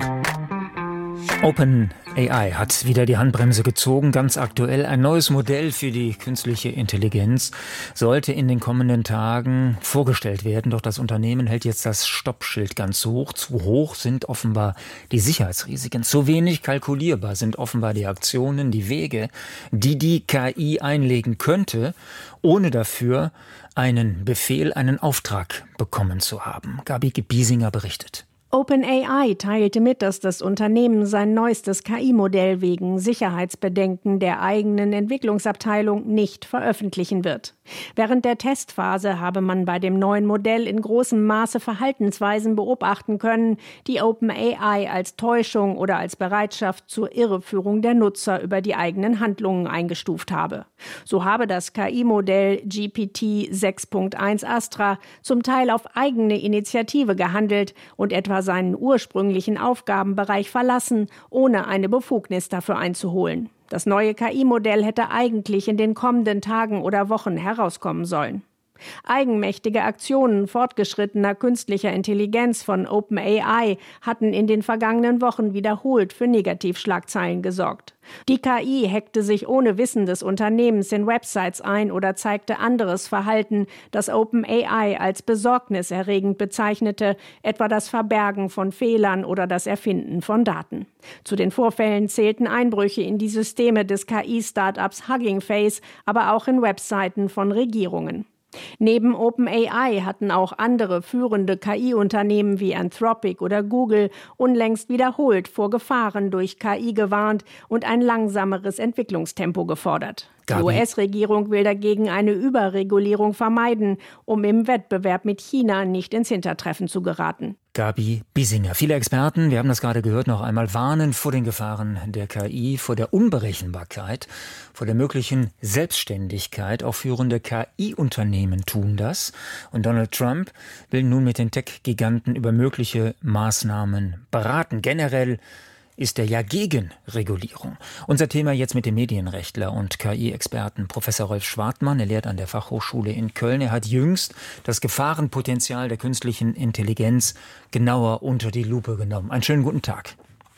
OpenAI hat wieder die Handbremse gezogen. Ganz aktuell ein neues Modell für die künstliche Intelligenz sollte in den kommenden Tagen vorgestellt werden. Doch das Unternehmen hält jetzt das Stoppschild ganz hoch. Zu hoch sind offenbar die Sicherheitsrisiken. Zu wenig kalkulierbar sind offenbar die Aktionen, die Wege, die die KI einlegen könnte, ohne dafür einen Befehl, einen Auftrag bekommen zu haben. Gabi Biesinger berichtet. OpenAI teilte mit, dass das Unternehmen sein neuestes KI-Modell wegen Sicherheitsbedenken der eigenen Entwicklungsabteilung nicht veröffentlichen wird. Während der Testphase habe man bei dem neuen Modell in großem Maße Verhaltensweisen beobachten können, die OpenAI als Täuschung oder als Bereitschaft zur Irreführung der Nutzer über die eigenen Handlungen eingestuft habe. So habe das KI-Modell GPT 6.1 Astra zum Teil auf eigene Initiative gehandelt und etwa seinen ursprünglichen Aufgabenbereich verlassen, ohne eine Befugnis dafür einzuholen. Das neue KI-Modell hätte eigentlich in den kommenden Tagen oder Wochen herauskommen sollen. Eigenmächtige Aktionen fortgeschrittener künstlicher Intelligenz von OpenAI hatten in den vergangenen Wochen wiederholt für Negativschlagzeilen gesorgt. Die KI hackte sich ohne Wissen des Unternehmens in Websites ein oder zeigte anderes Verhalten, das OpenAI als besorgniserregend bezeichnete, etwa das Verbergen von Fehlern oder das Erfinden von Daten. Zu den Vorfällen zählten Einbrüche in die Systeme des KI-Startups Hugging Face, aber auch in Webseiten von Regierungen. Neben OpenAI hatten auch andere führende KI-Unternehmen wie Anthropic oder Google unlängst wiederholt vor Gefahren durch KI gewarnt und ein langsameres Entwicklungstempo gefordert. Die US-Regierung will dagegen eine Überregulierung vermeiden, um im Wettbewerb mit China nicht ins Hintertreffen zu geraten. Gabi Biesinger. Viele Experten, wir haben das gerade gehört, noch einmal warnen vor den Gefahren der KI, vor der Unberechenbarkeit, vor der möglichen Selbstständigkeit. Auch führende KI-Unternehmen tun das. Und Donald Trump will nun mit den Tech-Giganten über mögliche Maßnahmen beraten. Generell ist er ja gegen Regulierung. Unser Thema jetzt mit dem Medienrechtler und KI-Experten Professor Rolf Schwartmann. Er lehrt an der Fachhochschule in Köln. Er hat jüngst das Gefahrenpotenzial der künstlichen Intelligenz genauer unter die Lupe genommen. Einen schönen guten Tag.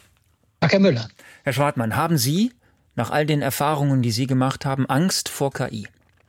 Herr Müller. Herr Schwartmann, haben Sie nach all den Erfahrungen, die Sie gemacht haben, Angst vor KI?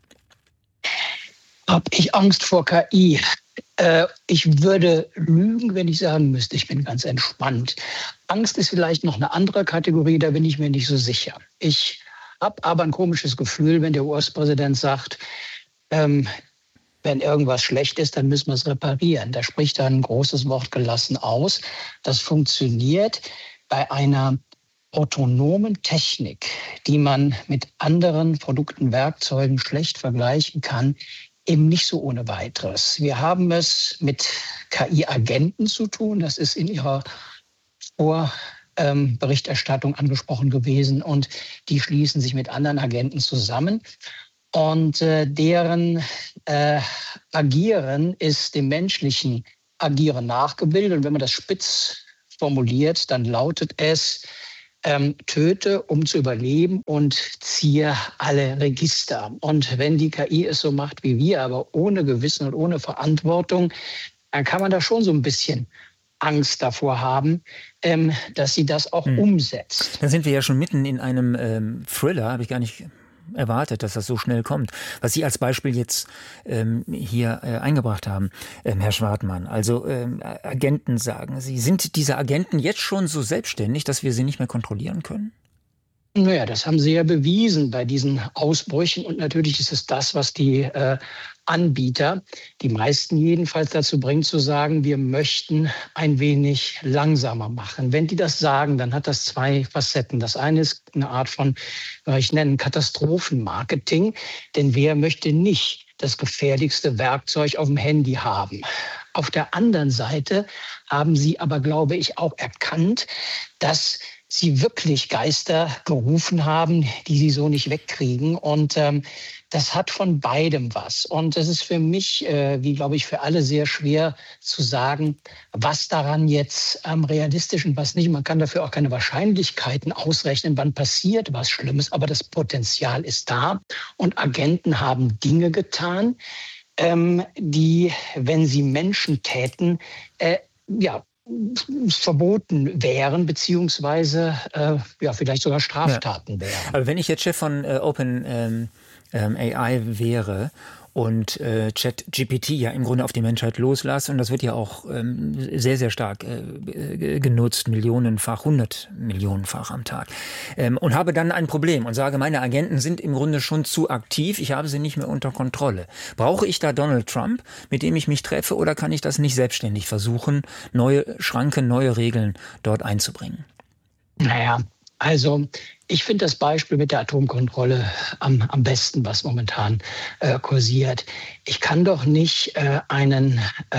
Habe ich Angst vor KI? Ich würde lügen, wenn ich sagen müsste, ich bin ganz entspannt. Angst ist vielleicht noch eine andere Kategorie, da bin ich mir nicht so sicher. Ich habe aber ein komisches Gefühl, wenn der US-Präsident sagt, wenn irgendwas schlecht ist, dann müssen wir es reparieren. Da spricht er ein großes Wort gelassen aus. Das funktioniert bei einer autonomen Technik, die man mit anderen Produkten, Werkzeugen schlecht vergleichen kann, eben nicht so ohne weiteres. Wir haben es mit KI-Agenten zu tun. Das ist in Ihrer Vorberichterstattung angesprochen gewesen. Und die schließen sich mit anderen Agenten zusammen. Und deren Agieren ist dem menschlichen Agieren nachgebildet. Und wenn man das spitz formuliert, dann lautet es: töte, um zu überleben und ziehe alle Register. Und wenn die KI es so macht wie wir, aber ohne Gewissen und ohne Verantwortung, dann kann man da schon so ein bisschen Angst davor haben, dass sie das auch umsetzt. Dann sind wir ja schon mitten in einem Thriller, habe ich gar nicht erwartet, dass das so schnell kommt. Was Sie als Beispiel jetzt hier eingebracht haben, Herr Schwartmann, also Agenten, sagen Sie, sind diese Agenten jetzt schon so selbstständig, dass wir sie nicht mehr kontrollieren können? Naja, das haben sie ja bewiesen bei diesen Ausbrüchen. Und natürlich ist es das, was die Anbieter, die meisten jedenfalls, dazu bringt zu sagen, wir möchten ein wenig langsamer machen. Wenn die das sagen, dann hat das zwei Facetten. Das eine ist eine Art von, ich nenne Katastrophenmarketing. Denn wer möchte nicht das gefährlichste Werkzeug auf dem Handy haben? Auf der anderen Seite haben sie aber, glaube ich, auch erkannt, dass sie wirklich Geister gerufen haben, die sie so nicht wegkriegen. Und das hat von beidem was. Und es ist für mich, wie glaube ich für alle, sehr schwer zu sagen, was daran jetzt realistisch und was nicht. Man kann dafür auch keine Wahrscheinlichkeiten ausrechnen, wann passiert was Schlimmes. Aber das Potenzial ist da. Und Agenten haben Dinge getan, die, wenn sie Menschen täten, verboten wären, beziehungsweise vielleicht sogar Straftaten wären. Aber wenn ich jetzt Chef von OpenAI wäre und ChatGPT ja im Grunde auf die Menschheit loslasse, und das wird ja auch sehr, sehr stark genutzt, millionenfach, 100 Millionenfach am Tag, und habe dann ein Problem und sage, meine Agenten sind im Grunde schon zu aktiv, ich habe sie nicht mehr unter Kontrolle. Brauche ich da Donald Trump, mit dem ich mich treffe, oder kann ich das nicht selbstständig versuchen, neue Schranken, neue Regeln dort einzubringen? Naja, also ich finde das Beispiel mit der Atomkontrolle am besten, was momentan kursiert. Ich kann doch nicht einen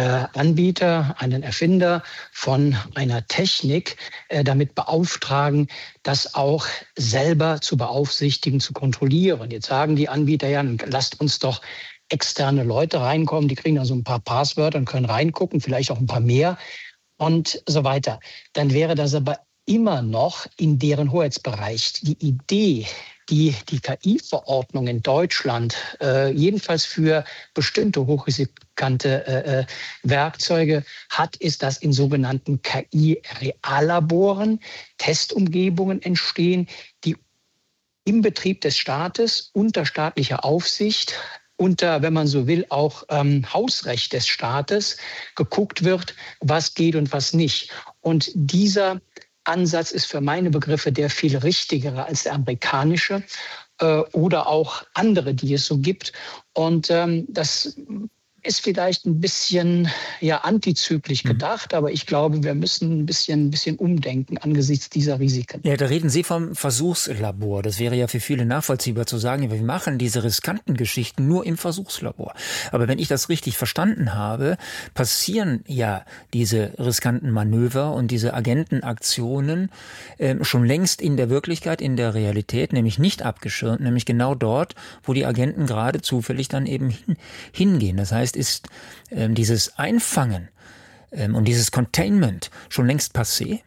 Anbieter, einen Erfinder von einer Technik damit beauftragen, das auch selber zu beaufsichtigen, zu kontrollieren. Jetzt sagen die Anbieter, ja, lasst uns doch externe Leute reinkommen, die kriegen dann so ein paar Passwörter und können reingucken, vielleicht auch ein paar mehr und so weiter. Dann wäre das aber immer noch in deren Hoheitsbereich. Die Idee, die KI-Verordnung in Deutschland jedenfalls für bestimmte hochriskante Werkzeuge hat, ist, dass in sogenannten KI-Reallaboren Testumgebungen entstehen, die im Betrieb des Staates unter staatlicher Aufsicht, unter, wenn man so will, auch Hausrecht des Staates geguckt wird, was geht und was nicht. Und dieser Ansatz ist für meine Begriffe der viel richtigere als der amerikanische oder auch andere, die es so gibt. Und das ist vielleicht ein bisschen antizyklisch gedacht, aber ich glaube, wir müssen ein bisschen umdenken angesichts dieser Risiken. Ja, da reden Sie vom Versuchslabor. Das wäre ja für viele nachvollziehbar zu sagen, wir machen diese riskanten Geschichten nur im Versuchslabor. Aber wenn ich das richtig verstanden habe, passieren ja diese riskanten Manöver und diese Agentenaktionen schon längst in der Wirklichkeit, in der Realität, nämlich nicht abgeschirmt, nämlich genau dort, wo die Agenten gerade zufällig dann eben hingehen. Das heißt, ist dieses Einfangen und dieses Containment schon längst passé?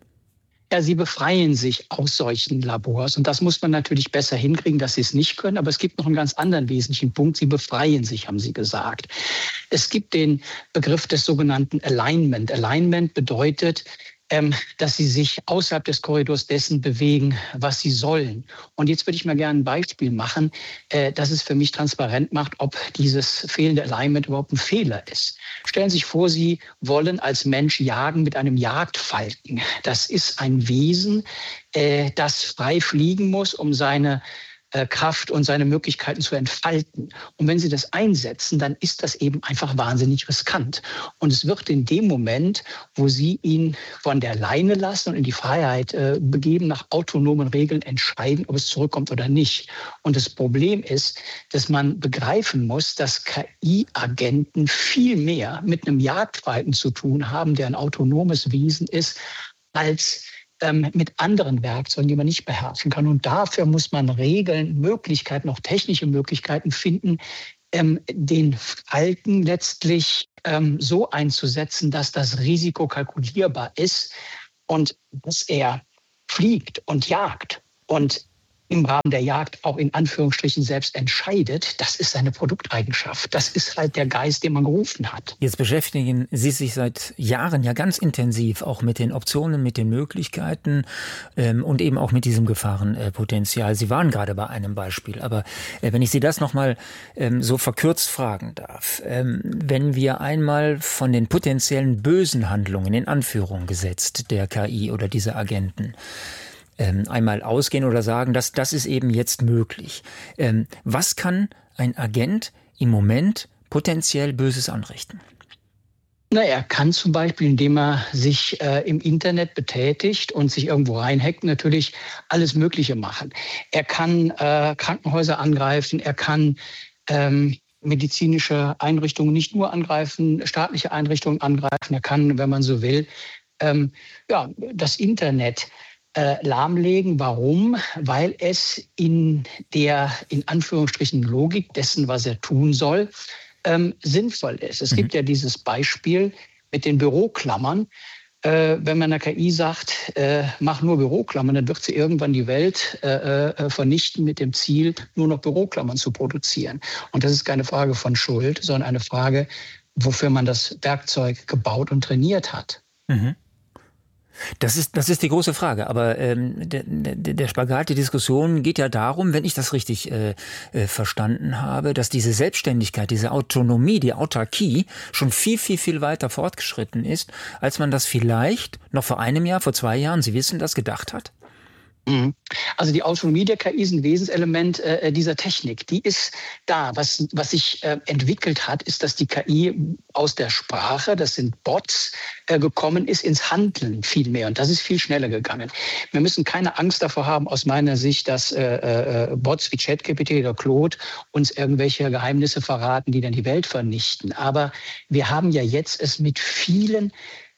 Ja, sie befreien sich aus solchen Labors. Und das muss man natürlich besser hinkriegen, dass sie es nicht können. Aber es gibt noch einen ganz anderen wesentlichen Punkt. Sie befreien sich, haben Sie gesagt. Es gibt den Begriff des sogenannten Alignment. Alignment bedeutet, dass sie sich außerhalb des Korridors dessen bewegen, was sie sollen. Und jetzt würde ich mal gerne ein Beispiel machen, dass es für mich transparent macht, ob dieses fehlende Alignment überhaupt ein Fehler ist. Stellen Sie sich vor, Sie wollen als Mensch jagen mit einem Jagdfalken. Das ist ein Wesen, das frei fliegen muss, um seine Kraft und seine Möglichkeiten zu entfalten. Und wenn Sie das einsetzen, dann ist das eben einfach wahnsinnig riskant. Und es wird in dem Moment, wo Sie ihn von der Leine lassen und in die Freiheit begeben, nach autonomen Regeln entscheiden, ob es zurückkommt oder nicht. Und das Problem ist, dass man begreifen muss, dass KI-Agenten viel mehr mit einem Jagdfalken zu tun haben, der ein autonomes Wesen ist, als mit anderen Werkzeugen, die man nicht beherrschen kann. Und dafür muss man Regeln, Möglichkeiten, auch technische Möglichkeiten finden, den Falken letztlich so einzusetzen, dass das Risiko kalkulierbar ist und dass er fliegt und jagt und im Rahmen der Jagd auch in Anführungsstrichen selbst entscheidet, das ist seine Produkteigenschaft. Das ist halt der Geist, den man gerufen hat. Jetzt beschäftigen Sie sich seit Jahren ja ganz intensiv auch mit den Optionen, mit den Möglichkeiten und eben auch mit diesem Gefahrenpotenzial. Sie waren gerade bei einem Beispiel, aber wenn ich Sie das nochmal so verkürzt fragen darf, wenn wir einmal von den potenziellen bösen Handlungen in Anführung gesetzt der KI oder dieser Agenten einmal ausgehen oder sagen, dass das ist eben jetzt möglich. Was kann ein Agent im Moment potenziell Böses anrichten? Na, er kann zum Beispiel, indem er sich im Internet betätigt und sich irgendwo reinhackt, natürlich alles Mögliche machen. Er kann Krankenhäuser angreifen, er kann medizinische Einrichtungen nicht nur angreifen, staatliche Einrichtungen angreifen. Er kann, wenn man so will, das Internet lahmlegen. Warum? Weil es in der, in Anführungsstrichen, Logik dessen, was er tun soll, sinnvoll ist. Es gibt ja dieses Beispiel mit den Büroklammern. Wenn man der KI sagt, mach nur Büroklammern, dann wird sie irgendwann die Welt vernichten mit dem Ziel, nur noch Büroklammern zu produzieren. Und das ist keine Frage von Schuld, sondern eine Frage, wofür man das Werkzeug gebaut und trainiert hat. Mhm. Das ist die große Frage. Aber der Spagat, die Diskussion geht ja darum, wenn ich das richtig verstanden habe, dass diese Selbstständigkeit, diese Autonomie, die Autarkie schon viel, viel, viel weiter fortgeschritten ist, als man das vielleicht noch vor einem Jahr, vor 2 Jahren, Sie wissen das, gedacht hat? Also die Autonomie der KI ist ein Wesenselement dieser Technik. Die ist da. Was sich entwickelt hat, ist, dass die KI aus der Sprache, das sind Bots, gekommen ist ins Handeln viel mehr. Und das ist viel schneller gegangen. Wir müssen keine Angst davor haben, aus meiner Sicht, dass Bots wie ChatGPT oder Claude uns irgendwelche Geheimnisse verraten, die dann die Welt vernichten. Aber wir haben ja jetzt es mit vielen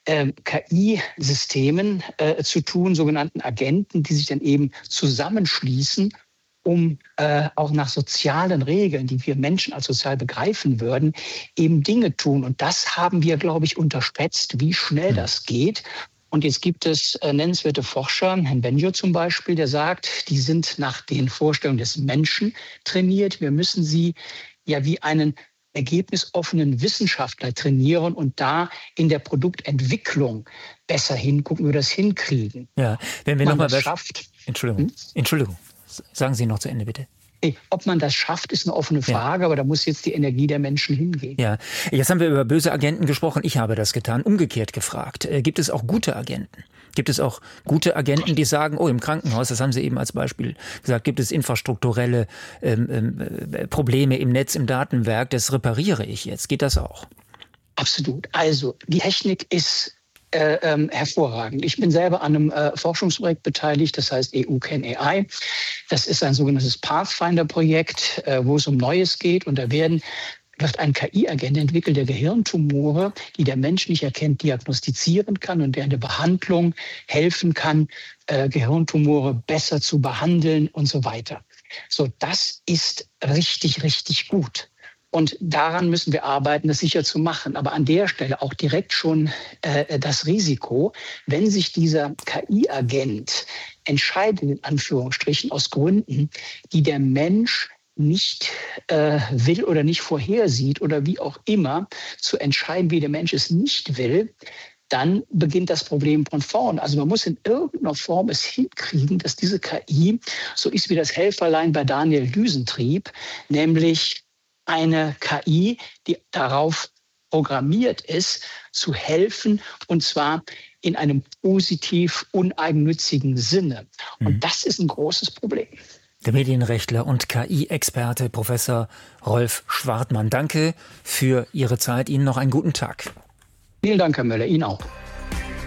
KI-Systemen zu tun, sogenannten Agenten, die sich dann eben zusammenschließen, um auch nach sozialen Regeln, die wir Menschen als sozial begreifen würden, eben Dinge tun. Und das haben wir, glaube ich, unterschätzt, wie schnell das geht. Und jetzt gibt es nennenswerte Forscher, Herrn Benjo zum Beispiel, der sagt, die sind nach den Vorstellungen des Menschen trainiert. Wir müssen sie ja wie einen ergebnisoffenen Wissenschaftler trainieren und da in der Produktentwicklung besser hingucken, wie wir das hinkriegen. Ja, wenn wir nochmal schafft. Entschuldigung. Sagen Sie noch zu Ende, bitte. Ob man das schafft, ist eine offene Frage, aber da muss jetzt die Energie der Menschen hingehen. Ja, jetzt haben wir über böse Agenten gesprochen. Ich habe das getan. Umgekehrt gefragt. Gibt es auch gute Agenten? Gibt es auch gute Agenten, die sagen, im Krankenhaus, das haben Sie eben als Beispiel gesagt, gibt es infrastrukturelle Probleme im Netz, im Datenwerk, das repariere ich jetzt. Geht das auch? Absolut. Also die Technik ist hervorragend. Ich bin selber an einem Forschungsprojekt beteiligt, das heißt EU Can AI. Das ist ein sogenanntes Pathfinder-Projekt, wo es um Neues geht. Und da wird ein KI-Agent entwickelt, der Gehirntumore, die der Mensch nicht erkennt, diagnostizieren kann und der in der Behandlung helfen kann, Gehirntumore besser zu behandeln und so weiter. So, das ist richtig, richtig gut. Und daran müssen wir arbeiten, das sicher zu machen. Aber an der Stelle auch direkt schon das Risiko, wenn sich dieser KI-Agent entscheidet, in Anführungsstrichen, aus Gründen, die der Mensch nicht will oder nicht vorhersieht oder wie auch immer, zu entscheiden, wie der Mensch es nicht will, dann beginnt das Problem von vorn. Also man muss in irgendeiner Form es hinkriegen, dass diese KI so ist wie das Helferlein bei Daniel Düsentrieb, nämlich eine KI, die darauf programmiert ist, zu helfen, und zwar in einem positiv uneigennützigen Sinne. Und das ist ein großes Problem. Der Medienrechtler und KI-Experte Professor Rolf Schwartmann. Danke für Ihre Zeit. Ihnen noch einen guten Tag. Vielen Dank, Herr Möller. Ihnen auch.